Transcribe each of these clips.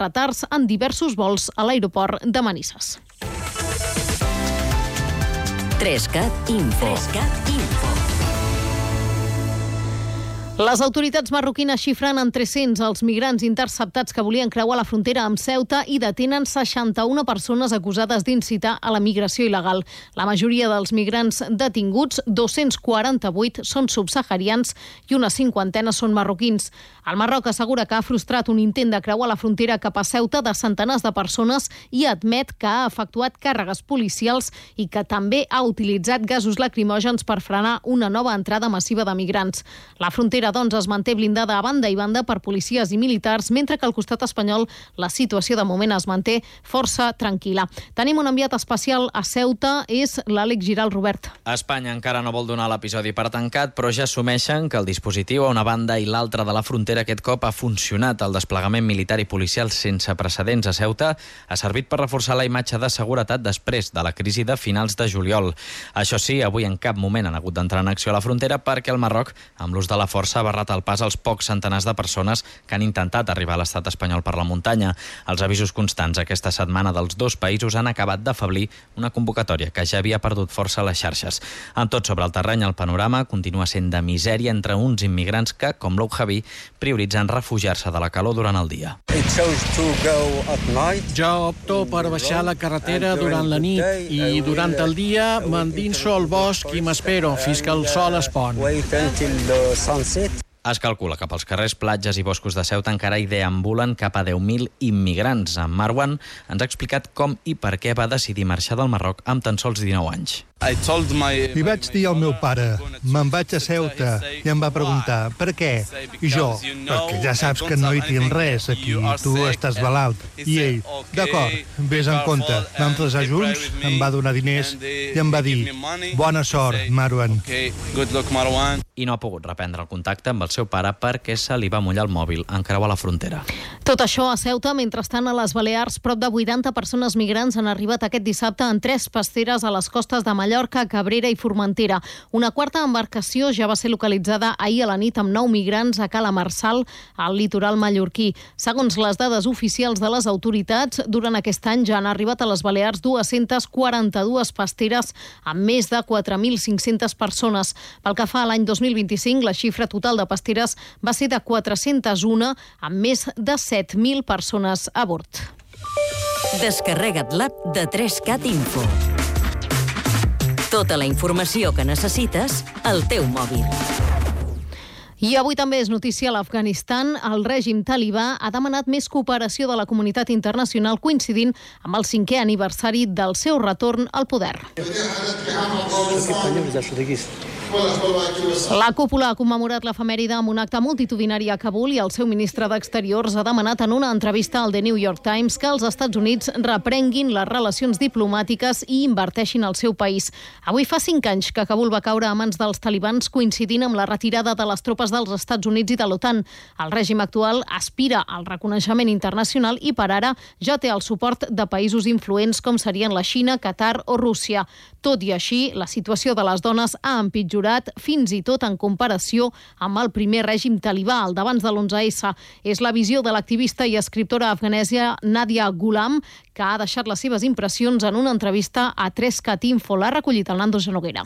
retards en diversos vols a l'aeroport de Manises. 3CAT Info. Les autoritats marroquines xifren en 300 els migrants interceptats que volien creuar la frontera amb Ceuta i detenen 61 persones acusades d'incitar a la migració il·legal. La majoria dels migrants detinguts, 248, són subsaharians i una cinquantena són marroquins. El Marroc assegura que ha frustrat un intent de creuar la frontera cap a Ceuta de centenars de persones i admet que ha efectuat càrregues policials i que també ha utilitzat gasos lacrimògens per frenar una nova entrada massiva de migrants. La frontera es manté blindada a banda i banda per policies i militars, mentre que al costat espanyol la situació de moment es manté força tranquil·la. Tenim un enviat especial a Ceuta, és l'Àlex Giral. Robert. Espanya encara no vol donar l'episodi per tancat, però ja assumeixen que el dispositiu a una banda i l'altra de la frontera aquest cop ha funcionat. El desplegament militar i policial sense precedents a Ceuta ha servit per reforçar la imatge de seguretat després de la crisi de finals de juliol. Això sí, avui en cap moment han hagut d'entrar en acció a la frontera perquè el Marroc, amb l'ús de la força, ha barrat el pas als pocs centenars de persones que han intentat arribar a l'estat espanyol per la muntanya. Els avisos constants aquesta setmana dels dos països han acabat d'afeblir una convocatòria que ja havia perdut força a les xarxes. Amb tot sobre el terreny, el panorama continua sent de misèria entre uns immigrants que, com l'Ou Javi, prioritzen refugiar-se de la calor durant el dia. Jo opto per baixar la carretera durant la nit i durant el dia m'endinso al bosc i m'espero fins que el sol es pon. Es calcula que pels carrers, platges i boscos de Ceuta encara hi deambulen cap a 10.000 immigrants. En Marwan ens ha explicat com i per què va decidir marxar del Marroc amb tan sols 19 anys. Li vaig dir al meu pare, me'n vaig a Ceuta, i em va preguntar, per què? I jo, perquè ja saps que no hi tinc res aquí, tu estàs malalt. I ell, d'acord, vés en compte. Vam traçar junts, em va donar diners i em va dir, bona sort, Marwan. I no ha pogut reprendre el contacte amb el seu pare perquè se li va mullar el mòbil en creuar la frontera. Tot això a Ceuta, mentrestant a les Balears, prop de 80 persones migrants han arribat aquest dissabte en 3 pasteres a les costes de Mallorca, Cabrera i Formentera. Una quarta embarcació ja va ser localitzada ahir a la nit amb 9 migrants a Cala Marçal, al litoral mallorquí. Segons les dades oficials de les autoritats, durant aquest any ja han arribat a les Balears 242 pasteres amb més de 4.500 persones. Pel que fa a l'any 2025, la xifra total de pasteres va ser de 401, amb més de 7.000 persones a bord. Descarrega't l'app de 3CAT Info. Tota la informació que necessites al teu mòbil. I avui també és notícia a l'Afganistan. El règim talibà ha demanat més cooperació de la comunitat internacional coincidint amb el 5è aniversari del seu retorn al poder. La cúpula ha commemorat l'efemèride amb un acte multitudinari a Kabul i el seu ministre d'Exteriors ha demanat en una entrevista al The New York Times que els Estats Units reprenguin les relacions diplomàtiques i inverteixin al seu país. Avui fa 5 anys que Kabul va caure a mans dels talibans coincidint amb la retirada de les tropes dels Estats Units i de l'OTAN. El règim actual aspira al reconeixement internacional i per ara ja té el suport de països influents com serien la Xina, Qatar o Rússia. Tot i així, la situació de les dones ha empitjorat fins i tot en comparació amb el primer règim talibà, el d'abans de l'11S. És la visió de l'activista i escriptora afganesa Nadia Ghulam, que ha deixat les seves impressions en una entrevista a 3CAT Info. L'ha recollit el Nando Genoguera.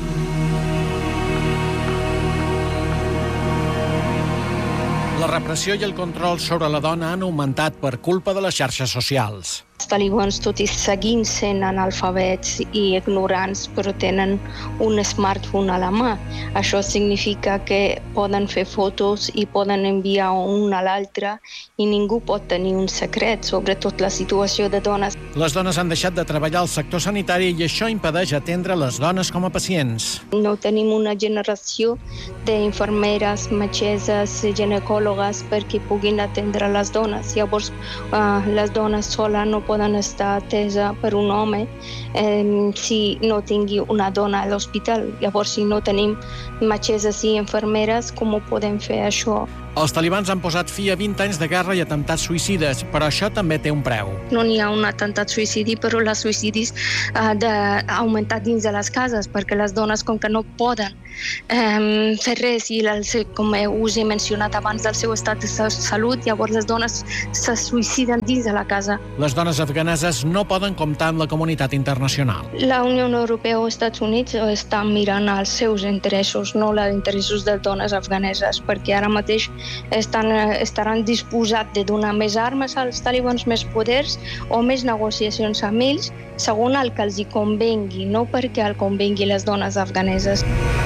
La repressió i el control sobre la dona han augmentat per culpa de les xarxes socials. Els talibans, tot i seguint sent analfabets i ignorants, però tenen un smartphone a la mà. Això significa que poden fer fotos i poden enviar un a l'altre i ningú pot tenir un secret, sobretot la situació de dones. Les dones han deixat de treballar al sector sanitari i això impedeix atendre les dones com a pacients. No tenim una generació d'infermeres, metgesses, ginecòlogues perquè puguin atendre les dones. Llavors, les dones soles no poden estar atesa per un home si no tingui una dona a l'hospital. Llavors, si no tenim metgesses i infermeres, com ho podem fer això? Els talibans han posat fi a 20 anys de guerra i atemptats suïcides, però això també té un preu. No n'hi ha un atemptat suïcidi, però els suïcidis han augmentat dins de les cases, perquè les dones, com que no poden fer res, i com us he mencionat abans del seu estat de salut, llavors les dones se suïciden dins de la casa. Les dones afganeses no poden comptar amb la comunitat internacional. La Unió Europea o els Estats Units estan mirant els seus interessos, no els interessos de les dones afganeses, perquè ara mateix estaran disposats de donar més armes als talibans, més poders o més negociacions amb ells, segons el que els hi convengui, no perquè el convengui les dones afganeses.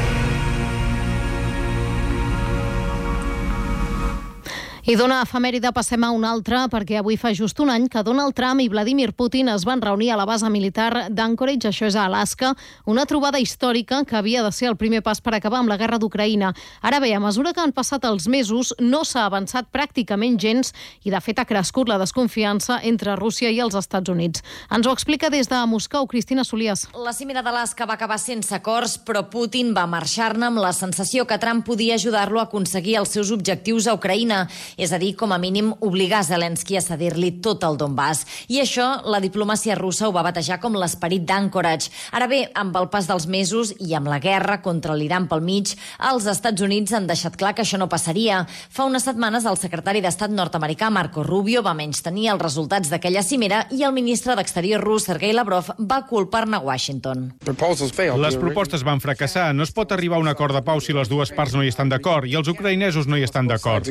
I d'una efemèride passem a una altra, perquè avui fa just un any que Donald Trump i Vladimir Putin es van reunir a la base militar d'Anchorage, això és a Alaska, una trobada històrica que havia de ser el primer pas per acabar amb la guerra d'Ucraïna. Ara bé, a mesura que han passat els mesos, no s'ha avançat pràcticament gens i, de fet, ha crescut la desconfiança entre Rússia i els Estats Units. Ens ho explica des de Moscou, Cristina Solias. La cimera d'Alaska va acabar sense acords, però Putin va marxar-ne amb la sensació que Trump podia ajudar-lo a aconseguir els seus objectius a Ucraïna. És a dir, com a mínim, obligar Zelensky a cedir-li tot el Donbass. I això, la diplomàcia russa ho va batejar com l'esperit d'Anchorage. Ara bé, amb el pas dels mesos i amb la guerra contra l'Iran pel mig, els Estats Units han deixat clar que això no passaria. Fa unes setmanes, el secretari d'Estat nord-americà, Marco Rubio, va menystenir els resultats d'aquella cimera i el ministre d'Exterior rus, Sergei Lavrov, va culpar-ne Washington. Les propostes van fracassar. No es pot arribar a un acord de pau si les dues parts no hi estan d'acord i els ucraïnesos no hi estan d'acord.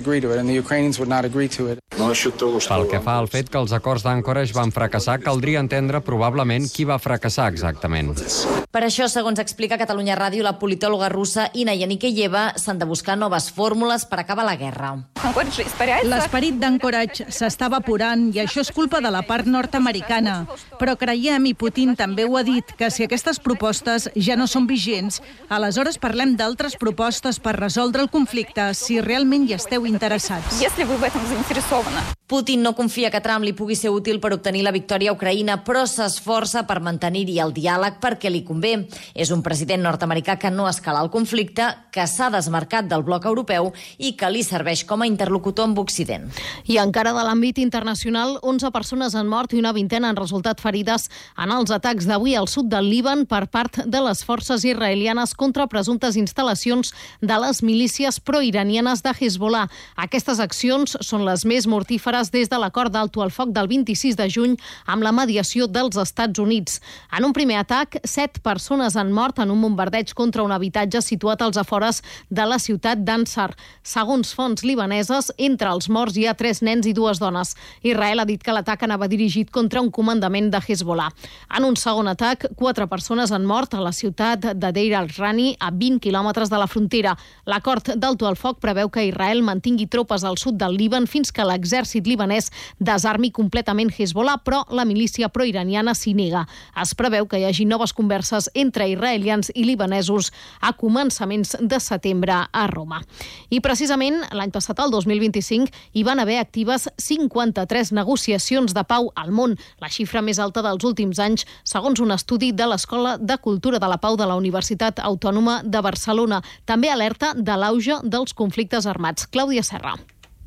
Pel que fa al fet que els acords d'Anchorage van fracassar, caldria entendre probablement qui va fracassar exactament. Per això, segons explica Catalunya Ràdio, la politòloga russa Ina Yanikeyeva, s'han de buscar noves fórmules per acabar la guerra. L'esperit d'Anchorage s'està evaporant i això és culpa de la part nord-americana. Però creiem, i Putin també ho ha dit, que si aquestes propostes ja no són vigents, aleshores parlem d'altres propostes per resoldre el conflicte, si realment hi esteu interessats. Putin no confia que Trump li pugui ser útil per obtenir la victòria a Ucraïna, però s'esforça per mantenir-hi el diàleg perquè li convé. És un president nord-americà que no escala el conflicte, que s'ha desmarcat del bloc europeu i que li serveix com a interlocutor amb Occident. I encara de l'àmbit internacional, 11 persones han mort i una vintena han resultat ferides en els atacs d'avui al sud del Líban per part de les forces israelianes contra presumptes instal·lacions de les milícies proiranianes de Hezbollah. Aquestes accions són les més mortíferes des de l'acord d'alto al foc del 26 de juny amb la mediació dels Estats Units. En un primer atac, 7 persones han mort en un bombardeig contra un habitatge situat als afores de la ciutat d'Ansar. Segons fonts libaneses, entre els morts hi ha 3 nens i 2 dones. Israel ha dit que l'atac anava dirigit contra un comandament de Hezbollah. En un segon atac, 4 persones han mort a la ciutat de Deir al-Rani, a 20 quilòmetres de la frontera. L'acord d'alto al foc preveu que Israel mantingui tropes al sud del Líban fins que l'exèrcit libanès desarmi completament Hezbollah, però la milícia proiraniana s'hi nega. Es preveu que hi hagi noves converses entre israelians i libanesos a començaments de setembre a Roma. I precisament l'any passat, el 2025, hi van haver actives 53 negociacions de pau al món, la xifra més alta dels últims anys, segons un estudi de l'Escola de Cultura de la Pau de la Universitat Autònoma de Barcelona. També alerta de l'auge dels conflictes armats. Clàudia Serra.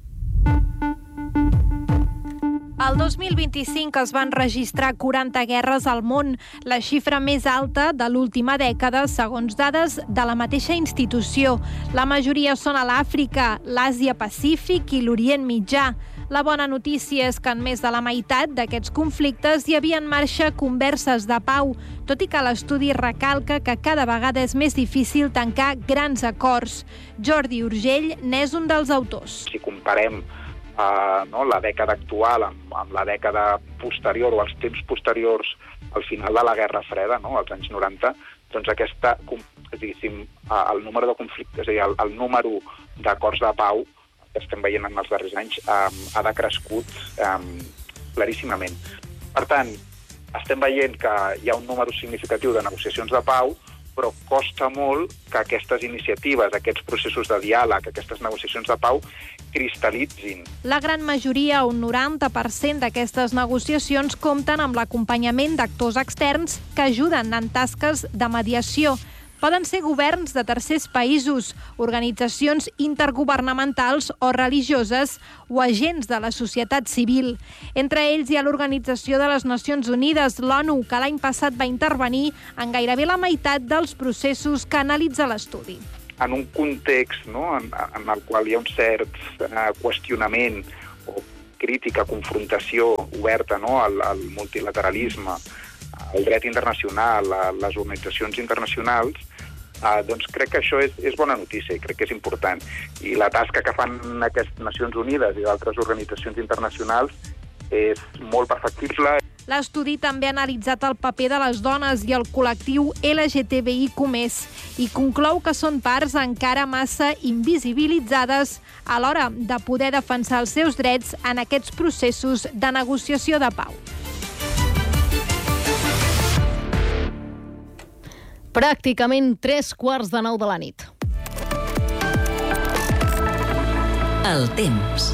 El 2025 es van registrar 40 guerres al món, la xifra més alta de l'última dècada, segons dades de la mateixa institució. La majoria són a l'Àfrica, l'Àsia-Pacífic i l'Orient Mitjà. La bona notícia és que en més de la meitat d'aquests conflictes hi havia en marxa converses de pau, tot i que l'estudi recalca que cada vegada és més difícil tancar grans acords. Jordi Urgell n'és un dels autors. Si comparem la dècada actual amb la dècada posterior o els temps posteriors al final de la Guerra Freda, als anys 90, doncs el número de conflictes, és a dir, el número d'acords de pau que estem veient en els darrers anys ha decrescut claríssimament. Per tant, estem veient que hi ha un número significatiu de negociacions de pau, però costa molt que aquestes iniciatives, aquests processos de diàleg, aquestes negociacions de pau, cristal·litzin. La gran majoria, un 90% d'aquestes negociacions, compten amb l'acompanyament d'actors externs que ajuden en tasques de mediació. poden ser governs de tercers països, organitzacions intergovernamentals o religioses o agents de la societat civil. Entre ells hi ha l'Organització de les Nacions Unides, l'ONU, que l'any passat va intervenir en gairebé la meitat dels processos que analitza l'estudi. En un context en el qual hi ha un cert qüestionament o crítica, confrontació oberta al multilateralisme, al dret internacional, a les organitzacions internacionals, doncs crec que això és bona notícia i crec que és important. I la tasca que fan aquestes Nacions Unides i d'altres organitzacions internacionals és molt perfectible. L'estudi també ha analitzat el paper de les dones i el col·lectiu LGTBIQ+, i conclou que són parts encara massa invisibilitzades a l'hora de poder defensar els seus drets en aquests processos de negociació de pau. Pràcticament 8:45 de la nit. El temps.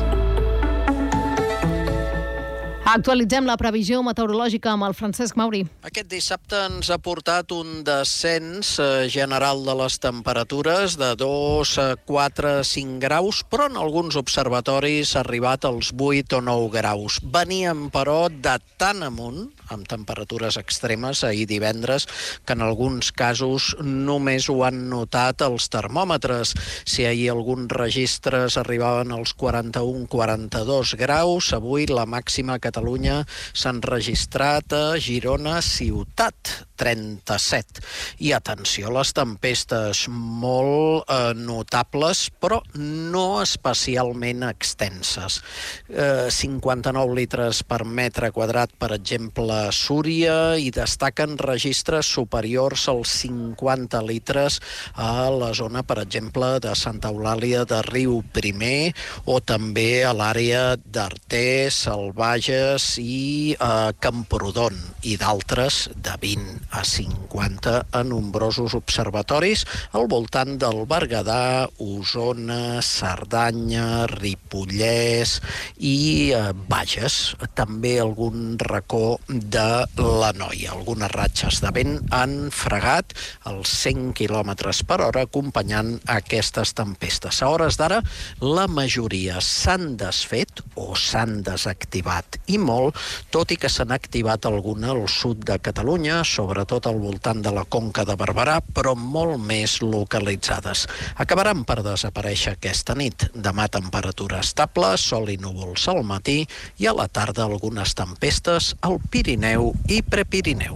Actualitzem la previsió meteorològica amb el Francesc Mauri. Aquest dissabte ens ha portat un descens general de les temperatures de 2, 4, 5 graus, però en alguns observatoris ha arribat als 8 o 9 graus. Veníem, però, de tan amunt, amb temperatures extremes ahir divendres, que en alguns casos només ho han notat els termòmetres. Si ahir alguns registres arribaven als 41-42 graus, avui la màxima a Catalunya s'han registrat a Girona ciutat, 37. I atenció a les tempestes, molt notables, però no especialment extenses. 59 litres per metre quadrat, per exemple, a Súria, i destaquen registres superiors als 50 litres a la zona, per exemple, de Santa Eulàlia de Riu Primer, o també a l'àrea d'Artés, el Bages i Camprodon, i d'altres de 20 a 50 a nombrosos observatoris al voltant del Berguedà, Osona, Cerdanya, Ripollès i Bages. També algun racó de l'Anoia. Algunes ratxes de vent han fregat els 100 km per hora acompanyant aquestes tempestes. A hores d'ara, la majoria s'han desfet o s'han desactivat, i molt, tot i que s'han activat alguna al sud de Catalunya, sobretot al voltant de la Conca de Barberà, però molt més localitzades. Acabaran per desaparèixer aquesta nit. Demà temperatura estable, sol i núvols al matí, i a la tarda algunes tempestes al Pirineu i Prepirineu.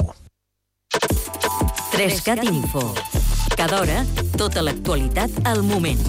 3cat Info. Cada hora, tota l'actualitat al moment.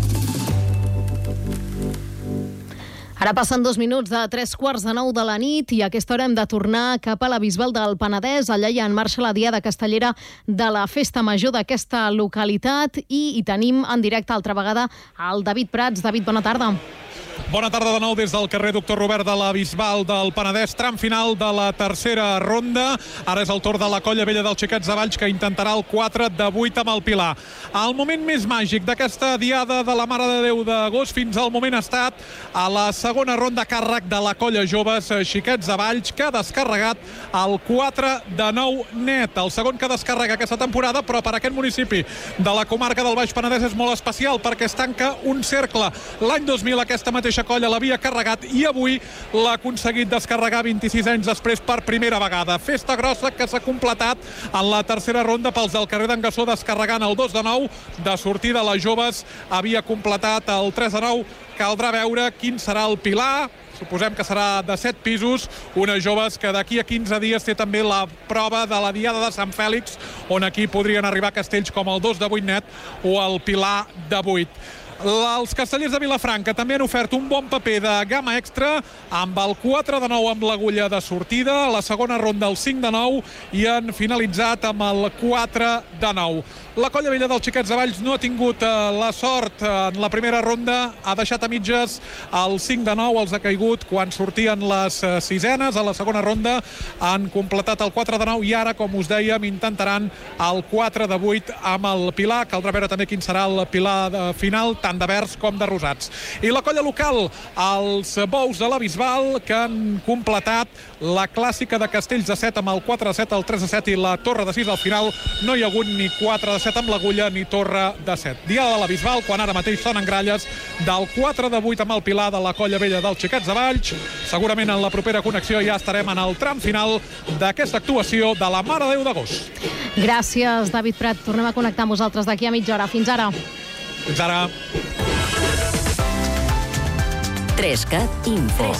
Ara passen 2 minuts de 8:45 de la nit i a aquesta hora hem de tornar cap a la Bisbal del Penedès. Allà hi ha en marxa la diada castellera de la Festa Major d'aquesta localitat i hi tenim en directe altra vegada el David Prats. David, bona tarda. Bona tarda de nou des del carrer Doctor Robert de la Bisbal del Penedès, tram final de la tercera ronda. Ara és el torn de la Colla Vella dels Xiquets de Valls, que intentarà el 4 de 8 amb el Pilar. El moment més màgic d'aquesta diada de la Mare de Déu d'agost fins al moment ha estat a la segona ronda a càrrec de la Colla Joves Xiquets de Valls, que ha descarregat el 4 de 9 net. El segon que descarrega aquesta temporada, però per aquest municipi de la comarca del Baix Penedès és molt especial perquè es tanca un cercle. L'any 2000 aquesta mateixa colla l'havia carregat i avui l'ha aconseguit descarregar 26 anys després per primera vegada. Festa grossa que s'ha completat en la tercera ronda pels del carrer d'en Gassó, descarregant el 2 de 9. De sortida, les Joves havia completat el 3 de 9. Caldrà veure quin serà el Pilar. Suposem que serà de 7 pisos, unes Joves que d'aquí a 15 dies té també la prova de la Diada de Sant Fèlix, on aquí podrien arribar castells com el 2 de 8 net o el Pilar de 8. Els castellers de Vilafranca també han ofert un bon paper de gamma extra amb el 4 de 9 amb l'agulla de sortida, la segona ronda el 5 de 9 i han finalitzat amb el 4 de 9. La Colla Vella dels Xiquets de Valls no ha tingut la sort en la primera ronda, ha deixat a mitges el 5 de 9, els ha caigut quan sortien les sisenes. A la segona ronda han completat el 4 de 9 i ara, com us dèiem, intentaran el 4 de 8 amb el Pilar. Caldrà veure també quin serà el Pilar final. tant de verds com de rosats. I la colla local, els Bous de la Bisbal, que han completat la clàssica de Castells de 7 amb el 4 de 7, el 3 de 7 i la torre de 6. Al final no hi ha hagut ni 4 de 7 amb l'agulla ni torre de 7. Diada de la Bisbal, quan ara mateix sonen gralles del 4 de 8 amb el Pilar de la colla vella dels Xiquets de Valls. Segurament en la propera connexió ja estarem en el tram final d'aquesta actuació de la Mare de Déu d'Agost. Gràcies, David Prat. Tornem a connectar amb vosaltres d'aquí a mitja hora. Fins ara. Fins ara. 3CAT Info.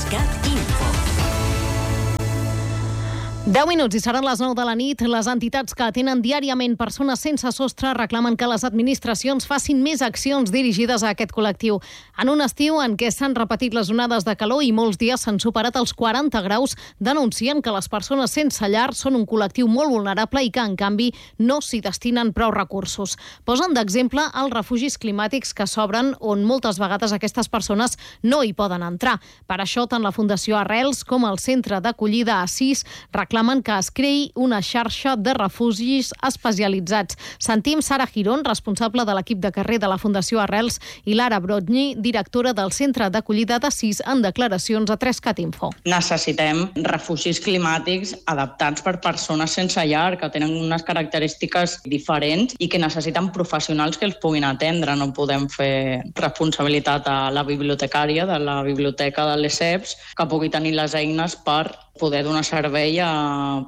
10 minuts i seran les 9 de la nit. Les entitats que atenen diàriament persones sense sostre reclamen que les administracions facin més accions dirigides a aquest col·lectiu. En un estiu en què s'han repetit les onades de calor i molts dies s'han superat els 40 graus, denuncien que les persones sense llar són un col·lectiu molt vulnerable i que, en canvi, no s'hi destinen prou recursos. Posen d'exemple els refugis climàtics que s'obren, on moltes vegades aquestes persones no hi poden entrar. Per això, tant la Fundació Arrels com el Centre d'Acollida Assís reclamen que es creï una xarxa de refugis especialitzats. Sentim Sara Girón, responsable de l'equip de carrer de la Fundació Arrels, i Lara Brodny, directora del Centre d'Acollida d'Assís, en declaracions a 3CAT Info. Necessitem refugis climàtics adaptats per persones sense llar, que tenen unes característiques diferents i que necessiten professionals que els puguin atendre. No podem fer responsabilitat a la bibliotecària de la biblioteca de l'ESEPS, que pugui tenir les eines per poder donar servei a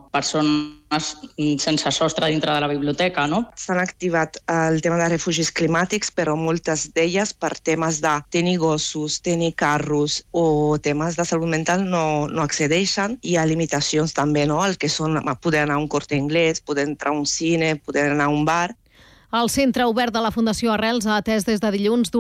persones sense sostre dintre de la biblioteca, no? S'han activat el tema de refugis climàtics, però moltes d'elles per temes de tenir gossos, tenir carros o temes de salut mental no accedeixen. Hi ha limitacions també, no? El que són poder anar a un Corte Inglés, poder entrar a un cine, poder anar a un bar. El centre obert de la Fundació Arrels ha atès des de dilluns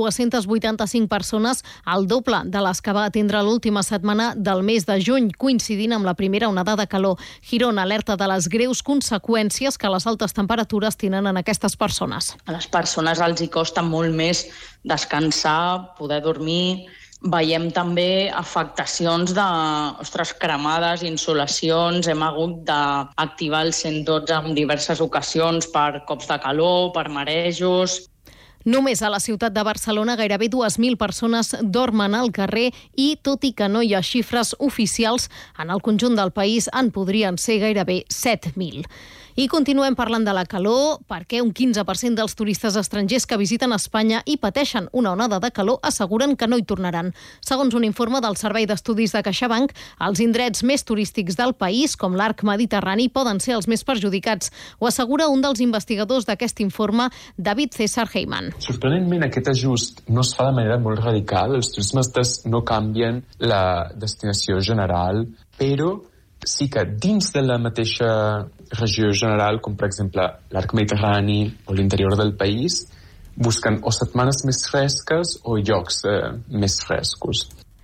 285 persones, el doble de les que va atendre l'última setmana del mes de juny, coincidint amb la primera onada de calor. Girón alerta de les greus conseqüències que les altes temperatures tenen en aquestes persones. A les persones els hi costa molt més descansar, poder dormir. Veiem també afectacions de cremades, insolacions. Hem hagut d'activar el 112 en diverses ocasions per cops de calor, per marejos. Només a la ciutat de Barcelona gairebé 2.000 persones dormen al carrer i, tot i que no hi ha xifres oficials, en el conjunt del país en podrien ser gairebé 7.000. I continuem parlant de la calor, perquè un 15% dels turistes estrangers que visiten Espanya i pateixen una onada de calor asseguren que no hi tornaran. Segons un informe del Servei d'Estudis de CaixaBank, els indrets més turístics del país, com l'arc mediterrani, poden ser els més perjudicats. Ho assegura un dels investigadors d'aquest informe, David César Heyman. Sorprenentment, aquest ajust no es fa de manera molt radical. Els turismes no canvien la destinació general, però sí que dins de la mateixa regió general, com per exemple l'arc mediterrani o l'interior del país, busquen o setmanes més fresques o llocs més frescos.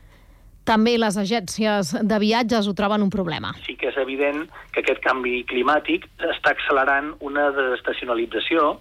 També les agències de viatges ho troben un problema. Sí que és evident que aquest canvi climàtic està accelerant una desestacionalització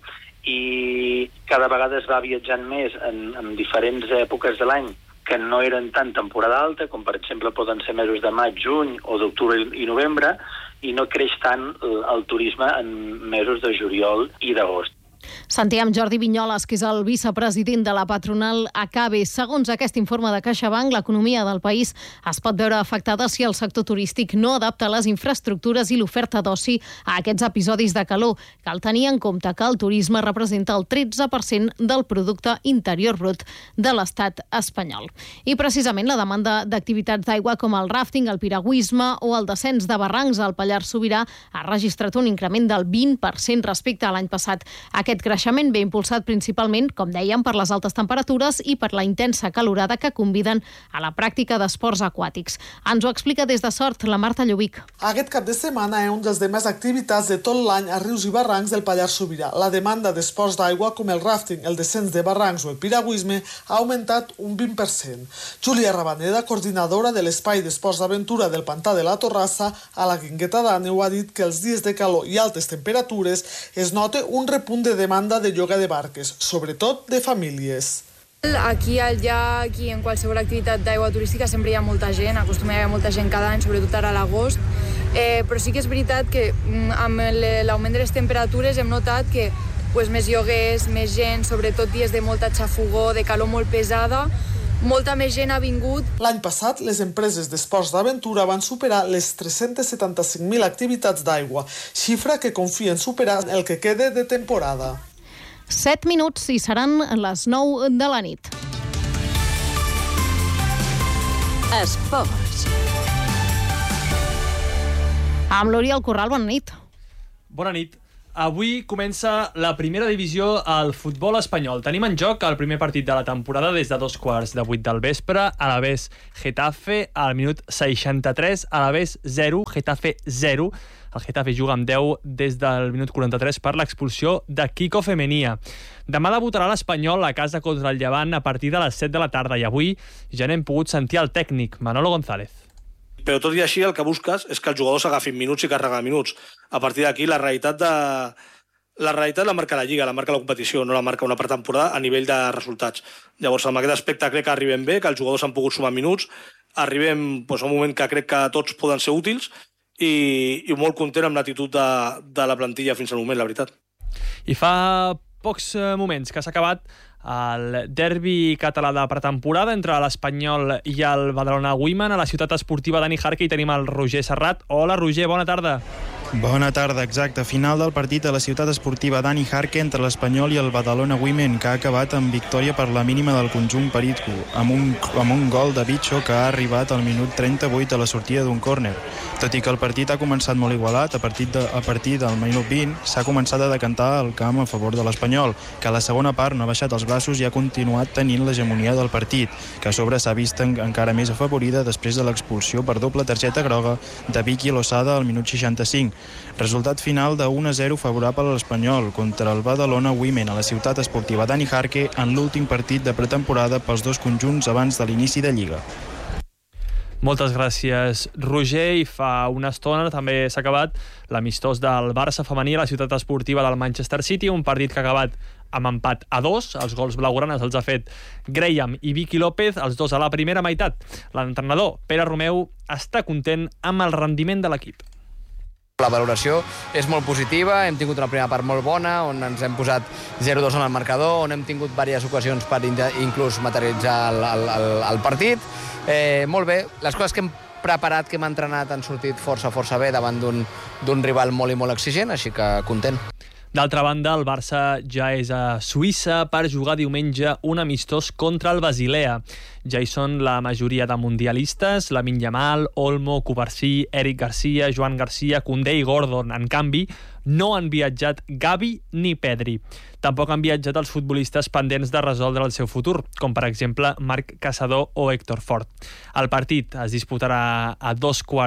i cada vegada es va viatjant més en diferents èpoques de l'any que no eren tan temporada alta, com per exemple poden ser mesos de maig, juny o d'octubre i novembre, i no creix tant el turisme en mesos de juliol i d'agost. Sentim Jordi Vinyoles, que és el vicepresident de la patronal ACABE. Segons aquest informe de CaixaBank, l'economia del país es pot veure afectada si el sector turístic no adapta les infraestructures i l'oferta d'oci a aquests episodis de calor. Cal tenir en compte que el turisme representa el 13% del producte interior brut de l'estat espanyol. I precisament la demanda d'activitats d'aigua com el ràfting, el piragüisme o el descens de barrancs al Pallars Sobirà ha registrat un increment del 20% respecte a l'any passat. Aquest creixement ve impulsat principalment, com dèiem, per les altes temperatures i per la intensa calorada que conviden a la pràctica d'esports aquàtics. Ens ho explica des de Sort la Marta Llobic. Aquest cap de setmana és un dels demés activitats de tot l'any a rius i barrancs del Pallars Sobirà. La demanda d'esports d'aigua com el ràfting, el descens de barrancs o el piragüisme ha augmentat un 20%. Júlia Rabaneda, coordinadora de l'espai d'esports d'aventura del Pantà de la Torrassa, a la Guingueta d'Àneu, ha dit que els dies de calor i altes temperatures es nota un repunt de demanda de lloguer de barques, sobretot de famílies. Aquí al llac i en qualsevol activitat d'aigua turística sempre hi ha molta gent, acostuma a haver molta gent cada any, sobretot ara a l'agost, però sí que és veritat que amb l'augment de les temperatures hem notat que més lloguers, més gent, sobretot dies de molta xafogó, de calor molt pesada. Molta més gent ha vingut. L'any passat, les empreses d'esports d'aventura van superar les 375.000 activitats d'aigua, xifra que confien superar el que quede de temporada. 7 minuts i seran les 9 de la nit. Esports. Amb l'Oriol Corral, bona nit. Bona nit. Avui comença la primera divisió al futbol espanyol. Tenim en joc el primer partit de la temporada des de 2:15 del vespre. Alavés Getafe, al minut 63, Alavés 0, Getafe 0. El Getafe juga amb 10 des del minut 43 per l'expulsió de Kiko Femenia. Demà debutarà l'Espanyol a casa contra el Llevant a partir de les 7 de la tarda i avui ja n'hem pogut sentir el tècnic, Manolo González. Però tot i així el que busques és que els jugadors agafin minuts i carreguen minuts. A partir d'aquí la realitat la marca la Lliga, la marca la competició, no la marca una pretemporada a nivell de resultats. Llavors, amb aquest aspecte crec que arribem bé, que els jugadors han pogut sumar minuts, arribem a un moment que crec que tots poden ser útils i molt content amb l'actitud de la plantilla fins al moment, la veritat. I fa pocs moments que s'ha acabat el derbi català de pretemporada entre l'Espanyol i el Badalona Women a la ciutat esportiva Dani Jarque i tenim el Roger Serrat. Hola, Roger, bona tarda. Bona tarda, exacte. Final del partit a la ciutat esportiva Dani Jarque entre l'Espanyol i el Badalona Women, que ha acabat amb victòria per la mínima del conjunt peritco, amb un gol de Bicho que ha arribat al minut 38 a la sortida d'un córner. Tot i que el partit ha començat molt igualat, a partir del minut 20 s'ha començat a decantar el camp a favor de l'Espanyol, que a la segona part no ha baixat els braços i ha continuat tenint l'hegemonia del partit, que a sobre s'ha vist encara més afavorida després de l'expulsió per doble targeta groga de Vicky Losada al minut 65. Resultat final de 1-0 favorable a l'Espanyol contra el Badalona Women a la ciutat esportiva Dani Jarque en l'últim partit de pretemporada pels dos conjunts abans de l'inici de Lliga. Moltes gràcies, Roger. I fa una estona també s'ha acabat l'amistós del Barça femení a la ciutat esportiva del Manchester City, un partit que ha acabat amb empat a 2. Els gols blaugranes els ha fet Graham i Vicky López, els dos a la primera meitat. L'entrenador, Pere Romeu, està content amb el rendiment de l'equip. La valoració és molt positiva, hem tingut una primera part molt bona, on ens hem posat 0-2 en el marcador, on hem tingut diverses ocasions per inclús materialitzar el partit. Molt bé, les coses que hem preparat, que hem entrenat, han sortit força bé davant d'un rival molt i molt exigent, així que content. D'altra banda, el Barça ja és a Suïssa per jugar diumenge un amistós contra el Basilea. Ja hi són la majoria de mundialistes, Lamine Yamal, Olmo, Cubarsí, Eric Garcia, Joan Garcia, Koundé i Gordon. En canvi, no han viatjat Gavi ni Pedri. Tampoc han viatjat els futbolistes pendents de resoldre el seu futur, com per exemple Marc Caçador o Héctor Fort. El partit es disputarà a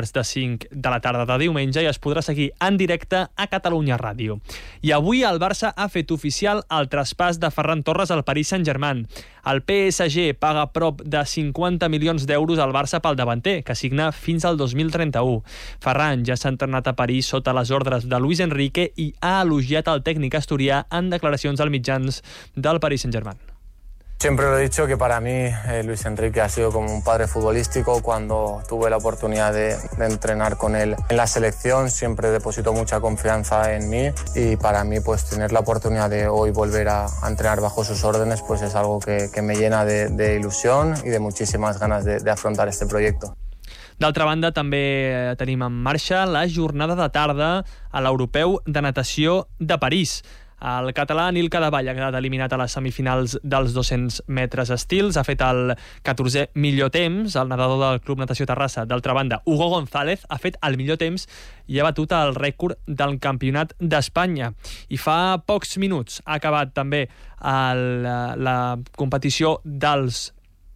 4:45 de la tarda de diumenge i es podrà seguir en directe a Catalunya Ràdio. I avui el Barça ha fet oficial el traspàs de Ferran Torres al Paris Saint-Germain. El PSG paga prop de 50 milions d'euros al Barça pel davanter, que signa fins al 2031. Ferran ja s'ha entrenat a París sota les ordres de Luis Enrique i ha elogiat el tècnic asturià en declaracions als mitjans del Paris Saint-Germain. Siempre lo he dicho que para mí Luis Enrique ha sido como un padre futbolístico. Cuando tuve la oportunidad de entrenar con él en la selección, siempre depositó mucha confianza en mí y para mí pues tener la oportunidad de hoy volver a entrenar bajo sus órdenes pues es algo que me llena de ilusión y de muchísimas ganas de afrontar este proyecto. D'altra banda, també tenim en marxa la jornada de tarda a l'Europeu de Natació de París. El català Nil Cadevall ha quedat eliminat a les semifinals dels 200 metres estils. Ha fet el 14è millor temps. El nedador del Club Natació Terrassa, d'altra banda, Hugo González, ha fet el millor temps i ha batut el rècord del Campionat d'Espanya. I fa pocs minuts ha acabat també la competició dels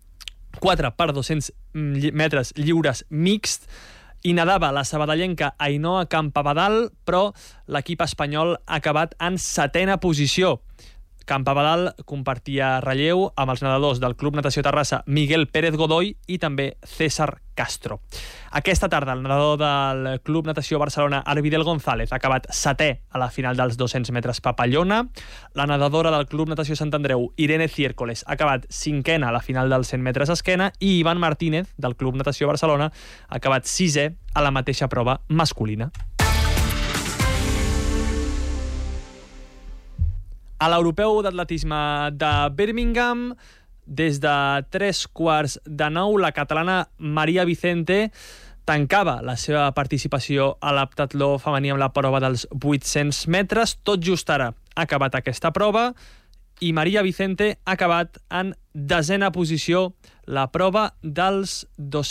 4x200 metres lliures mixt i nedava la sabadellenca Ainhoa Campabadal, però l'equip espanyol ha acabat en 7a posició. Campabadal compartia relleu amb els nedadors del Club Natació Terrassa Miguel Pérez Godoy i també César Castro. Aquesta tarda el nedador del Club Natació Barcelona Arvidel González ha acabat 7è a la final dels 200 metres papallona. La nedadora del Club Natació Sant Andreu Irene Ciércoles ha acabat 5a a la final dels 100 metres esquena i Ivan Martínez del Club Natació Barcelona ha acabat 6è a la mateixa prova masculina. A l'Europeu d'Atletisme de Birmingham, des de 8:45, la catalana Maria Vicente tancava la seva participació a l'heptatló femení amb la prova dels 800 metres. Tot just ara ha acabat aquesta prova i Maria Vicente ha acabat en 10a posició la prova dels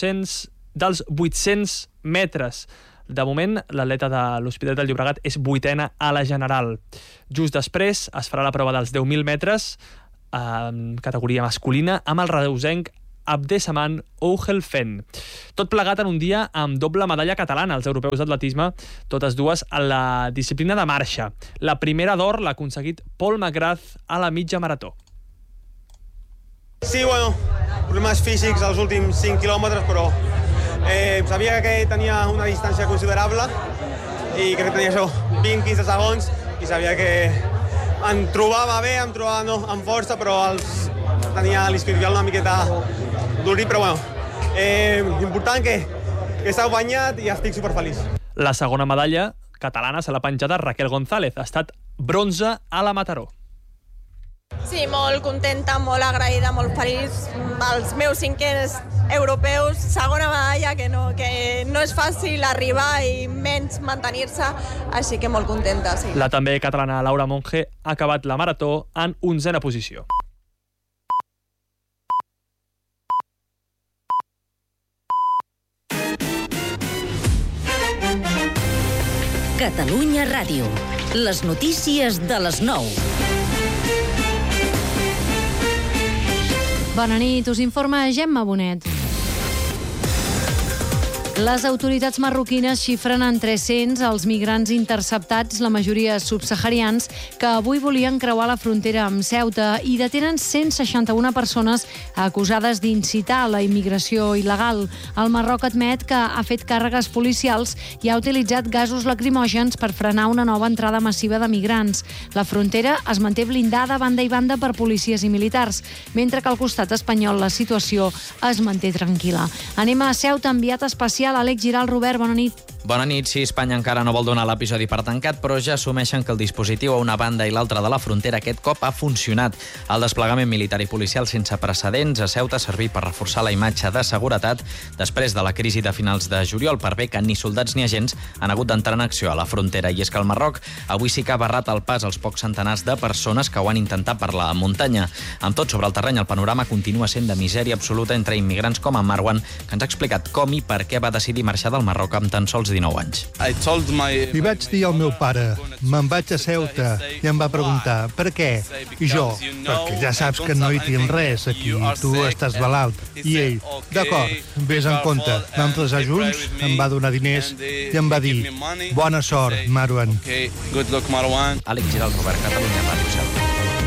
800 metres. De moment, l'atleta de l'Hospitalet del Llobregat és 8a a la general. Just després es farà la prova dels 10.000 metres en categoria masculina amb el reusenc Abdesaman Ouhelfen. Tot plegat en un dia amb doble medalla catalana als europeus d'atletisme, totes dues a la disciplina de marxa. La primera d'or l'ha aconseguit Paul McGrath a la mitja marató. Sí, bueno, problemes físics als últims 5 quilòmetres, però sabia que tenia una distància considerable i crec que tenia això, 20-15 segons, i sabia que em trobava bé, em trobava no, amb força, però tenia l'isquiotibial una miqueta durit, però bueno, important que s'ha guanyat i estic superfeliç. La segona medalla catalana se l'ha penjada Raquel González. Ha estat bronze a la Mataró. Sí, molt contenta, molt agraïda, molt feliç. Els meus 5è europeus, segona medalla, que no és fàcil arribar i menys mantenir-se, així que molt contenta, sí. La també catalana Laura Monge ha acabat la marató en 11a posició. Catalunya Ràdio. Les notícies de les 9. Bona nit, us informa Gemma Bonet. Les autoritats marroquines xifren en 300 els migrants interceptats, la majoria subsaharians, que avui volien creuar la frontera amb Ceuta i detenen 161 persones acusades d'incitar la immigració il·legal. El Marroc admet que ha fet càrregues policials i ha utilitzat gasos lacrimògens per frenar una nova entrada massiva de migrants. La frontera es manté blindada banda i banda per policies i militars, mentre que al costat espanyol la situació es manté tranquil·la. Anem a Ceuta, enviat especial Àlex Giral. Robert, bona nit. Bona nit. Sí, Espanya encara no vol donar l'episodi per tancat, però ja assumeixen que el dispositiu a una banda i l'altra de la frontera aquest cop ha funcionat. El desplegament militar i policial sense precedents a Ceuta ha servit per reforçar la imatge de seguretat després de la crisi de finals de juliol, per bé que ni soldats ni agents han hagut d'entrar en acció a la frontera. I és que el Marroc avui sí que ha barrat el pas als pocs centenars de persones que ho han intentat per la muntanya. Amb tot sobre el terreny, el panorama continua sent de misèria absoluta entre immigrants com en Marwan, que ens ha explicat com i per què va decidir marxar del Marroc amb tan sols 19 anys. Li vaig dir al meu pare, me'n vaig a Ceuta, i em va preguntar, per què? I jo, perquè ja saps que no hi tinc res aquí, tu estàs malalt. I ell, d'acord, vés en compte. Vam traçar junts, em va donar diners i em va dir, bona sort, Marwan. Àlex Giral, Robert, Catalunya Ràdio, Ceuta.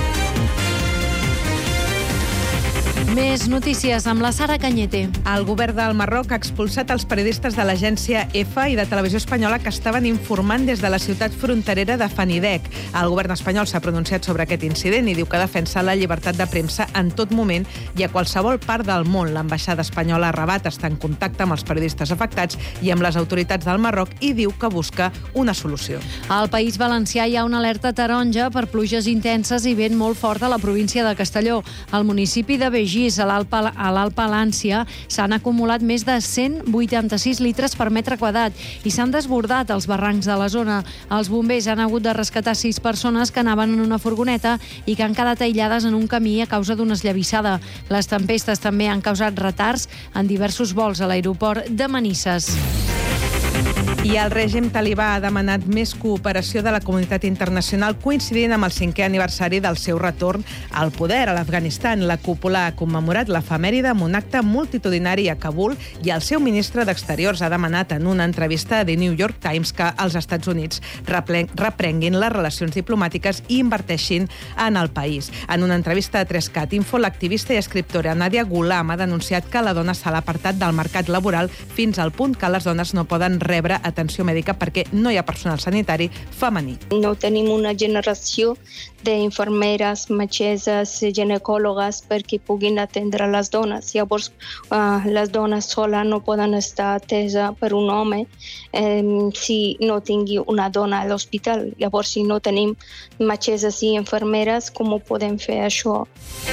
Més notícies amb la Sara Cañete. El govern del Marroc ha expulsat els periodistes de l'agència EFA i de Televisió Espanyola que estaven informant des de la ciutat fronterera de Fanidec. El govern espanyol s'ha pronunciat sobre aquest incident i diu que defensa la llibertat de premsa en tot moment i a qualsevol part del món. L'ambaixada espanyola a Rabat està en contacte amb els periodistes afectats i amb les autoritats del Marroc i diu que busca una solució. Al País Valencià hi ha una alerta taronja per pluges intenses i vent molt fort a la província de Castelló. Al municipi de Begís, a l'Alt Palància, s'han acumulat més de 186 litres per metre quadrat i s'han desbordat els barrancs de la zona. Els bombers han hagut de rescatar 6 persones que anaven en una furgoneta i que han quedat aïllades en un camí a causa d'una esllavissada. Les tempestes també han causat retards en diversos vols a l'aeroport de Manises. I el règim talibà ha demanat més cooperació de la comunitat internacional coincidint amb el 5è aniversari del seu retorn al poder a l'Afganistan. La cúpula ha commemorat l'efemèride amb un acte multitudinari a Kabul i el seu ministre d'Exteriors ha demanat en una entrevista a The New York Times que els Estats Units reprenguin les relacions diplomàtiques i inverteixin en el país. En una entrevista a 3cat Info, l'activista i escriptora Nadia Ghulam ha denunciat que la dona se l'ha apartat del mercat laboral fins al punt que les dones no poden rebre atenció mèdica perquè no hi ha personal sanitari femení. No tenim una generació d'infermeres, metgesses, ginecòlogues perquè puguin atendre les dones. Llavors, les dones soles no poden estar ateses per un home si no tingui una dona a l'hospital. Llavors, si no tenim metgesses i infermeres, com ho podem fer això?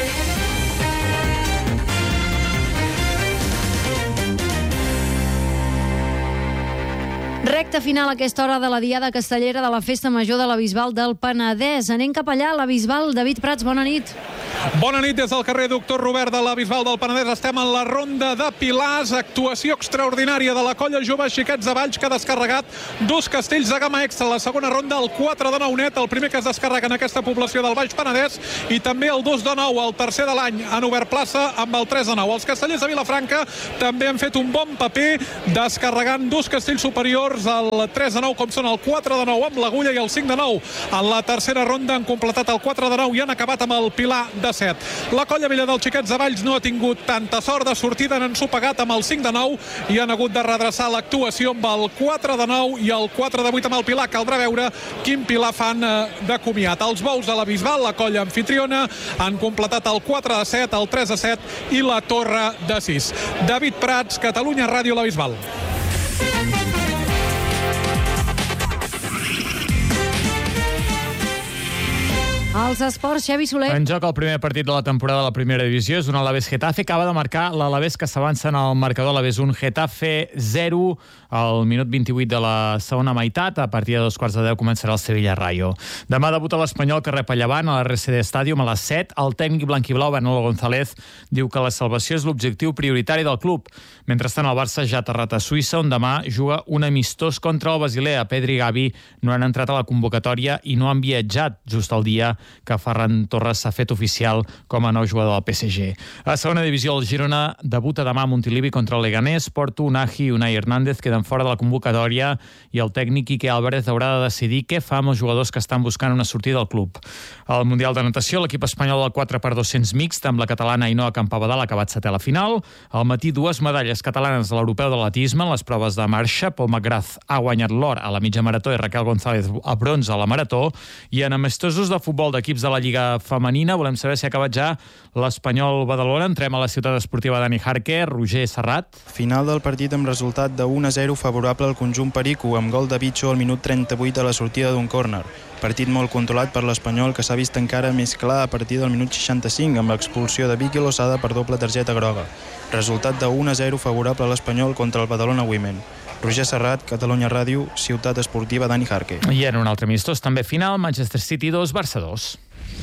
Recte final a aquesta hora de la Diada Castellera de la Festa Major de la Bisbal del Penedès. Anem cap allà, a la Bisbal. David Prats, bona nit. Bona nit des del carrer Doctor Robert de la Bisbal del Penedès. Estem en la ronda de Pilars. Actuació extraordinària de la colla jove Xiquets de Valls, que ha descarregat dos castells de gamma extra. La segona ronda, el 4 de 9 net, el primer que es descarrega en aquesta població del Baix Penedès, i també el 2 de 9, el tercer de l'any. Han obert plaça amb el 3 de 9. Els castellers de Vilafranca també han fet un bon paper, descarregant dos castells superiors al 3 de 9, com són el 4 de 9 amb l'Agulla i el 5 de 9. En la tercera ronda han completat el 4 de 9 i han acabat amb el Pilar de 7. La colla vella dels Xiquets de Valls no ha tingut tanta sort de sortida, n'han sopegat amb el 5 de 9 i han hagut de redreçar l'actuació amb el 4 de 9 i el 4 de 8 amb el Pilar. Caldrà veure quin Pilar fan de comiat. Els bous a la Bisbal, la colla anfitriona, han completat el 4 de 7, el 3 de 7 i la torre de 6. David Prats, Catalunya Ràdio, la Bisbal. Els esports, Xavi Soler. En joc el primer partit de la temporada de la primera divisió és un Alavés-Getafe. Acaba de marcar l'Alavés, que s'avança en el marcador. Alavés 1, Getafe 0 al minut 28 de la segona meitat. A partir de 2:15 començarà el Sevilla-Rayo. Demà debuta l'Espanyol, que rep a Llevant a l'RCD Stadium a les 7. El tècnic blanquiblau, Manolo González, diu que la salvació és l'objectiu prioritari del club. Mentrestant, el Barça ja ha aterrat a Suïssa, on demà juga un amistós contra el Basilea. Pedri i Gavi no han entrat a la convocatòria i no han viatjat just el dia que Ferran Torres s'ha fet oficial com a nou jugador del PSG. A segona divisió, el Girona debuta demà a Montilivi contra el Leganés. Porto, Unai i Unai Hernández queden fora de la convocatòria i el tècnic Quique Álvarez haurà de decidir què fa amb els jugadors que estan buscant una sortida del club. Al Mundial de Natació, l'equip espanyol del 4x200 mixt amb la catalana Ainhoa Campabadal ha acabat setè a la final. Al matí, dues medalles catalanes de l'Europeu d'atletisme en les proves de marxa. Paul McGrath ha guanyat l'or a la mitja marató i Raquel González a bronze a la marató. I en amistosos de futbol d'equips de la Lliga Femenina, volem saber si ha acabat ja l'Espanyol Badalona. Entrem a la ciutat esportiva Dani Jarque. Roger Serrat. Final del partit amb resultat de 1-0 favorable al conjunt perico, amb gol de Bicho al minut 38 a la sortida d'un córner. Partit molt controlat per l'Espanyol, que s'ha vist encara més clar a partir del minut 65 amb l'expulsió de Vicky Losada per doble targeta groga. Resultat de 1-0 favorable a l'Espanyol contra el Badalona Women. Roger Serrat, Catalunya Ràdio, ciutat esportiva Dani Jarque. I en un altre amistós també final, Manchester City 2, Barça 2.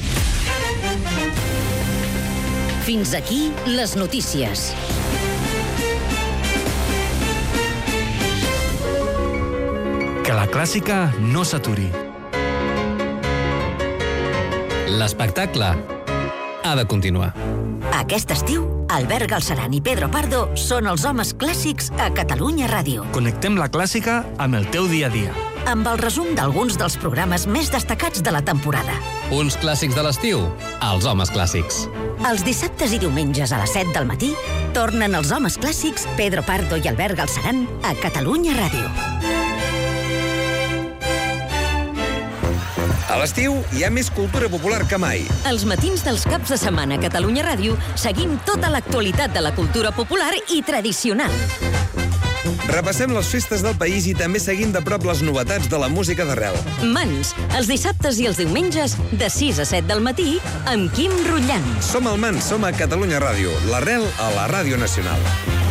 Fins aquí les notícies. Que la clàssica no s'aturi. L'espectacle ha de continuar. Aquest estiu, Albert Galceran i Pedro Pardo són els homes clàssics a Catalunya Ràdio. Connectem la clàssica amb el teu dia a dia. Amb el resum d'alguns dels programes més destacats de la temporada. Uns clàssics de l'estiu, els homes clàssics. Els dissabtes i diumenges a les 7 del matí tornen els homes clàssics Pedro Pardo i Albert Galceran a Catalunya Ràdio. A l'estiu hi ha més cultura popular que mai. Els matins dels caps de setmana a Catalunya Ràdio seguim tota l'actualitat de la cultura popular i tradicional. Repassem les festes del país i també seguim de prop les novetats de la música d'arrel. Mans, els dissabtes i els diumenges, de 6 a 7 del matí, amb Quim Rutllant. Som al Mans, som a Catalunya Ràdio, l'arrel a la Ràdio Nacional.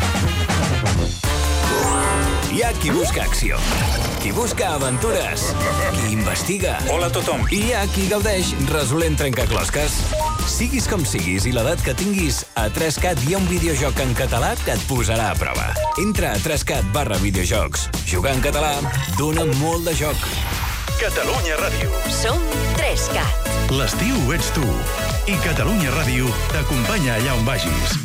Hi ha qui busca acció, qui busca aventures, qui investiga. Hola a tothom. I hi ha qui gaudeix resolent trencaclosques. Siguis com siguis i l'edat que tinguis, a 3CAT hi ha un videojoc en català que et posarà a prova. Entra a 3CAT/videojocs. Jugar en català dona molt de joc. Catalunya Ràdio. Som 3CAT. L'estiu ets tu. I Catalunya Ràdio t'acompanya allà on vagis.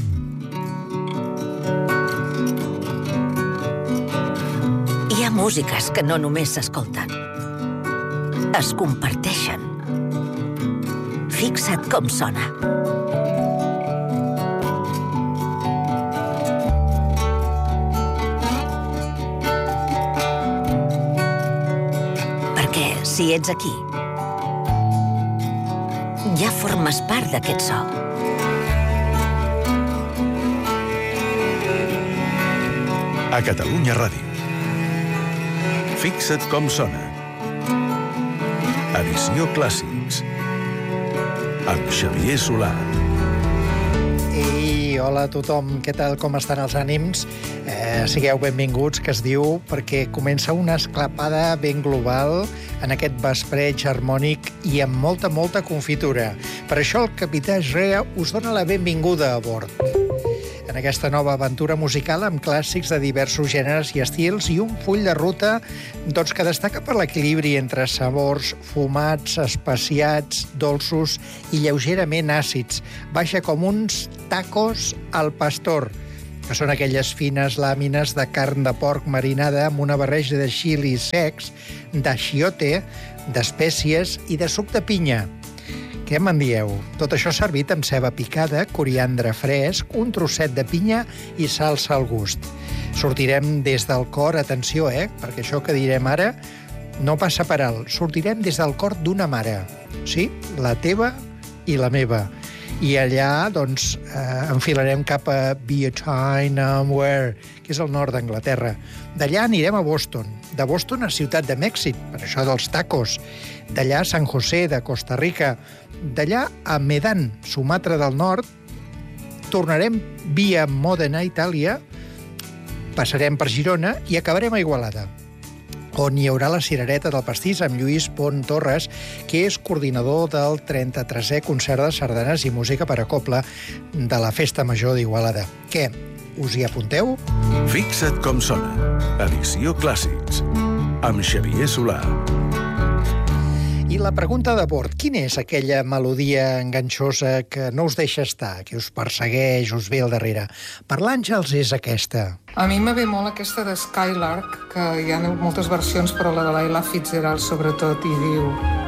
Hi ha músiques que no només s'escolten, es comparteixen. Fixa't com sona. Si ets aquí, ja formes part d'aquest so. A Catalunya Ràdio. Fixa't com sona. Edició Clàssics. Amb Xavier Solà. Ei, hola a tothom, què tal, com estan els ànims? Sigueu benvinguts, que es diu, perquè comença una esclapada ben global en aquest vespreig harmònic i amb molta confitura. Per això el capità Isrea us dona la benvinguda a bord. En aquesta nova aventura musical amb clàssics de diversos gèneres i estils i un full de ruta que destaca per l'equilibri entre sabors fumats, especiats, dolços i lleugerament àcids. Baixa com uns tacos al pastor, que són aquelles fines làmines de carn de porc marinada amb una barreja de xilis secs, d'achiote, d'espècies i de suc de pinya. Què me'n dieu? Tot això servit amb ceba picada, coriandre fresc, un trosset de pinya i salsa al gust. Sortirem des del cor, atenció, perquè això que direm ara no passa per alt. Sortirem des del cor d'una mare. Sí, la teva i la meva. I allà, enfilarem cap a Biochina-Ware, que és al nord d'Anglaterra. D'allà anirem a Boston. De Boston a Ciutat de Mèxic, per això dels tacos. D'allà a San José, de Costa Rica. D'allà a Medan, Sumatra del Nord. Tornarem via Mòdena, Itàlia. Passarem per Girona i acabarem a Igualada, on hi haurà la cirereta del pastís amb Lluís Pont Torres, que és coordinador del 33è concert de sardanes i música per a cobla de la Festa Major d'Igualada. Què, us hi apunteu? Fixa't com sona. Edició Clàssics. Amb Xavier Solà. I la pregunta de bord, quina és aquella melodia enganxosa que no us deixa estar, que us persegueix, us ve al darrere? Per l'Àngels és aquesta. A mi me ve molt aquesta de Skylark, que hi ha moltes versions, però la de l'Ella Fitzgerald sobretot, i diu: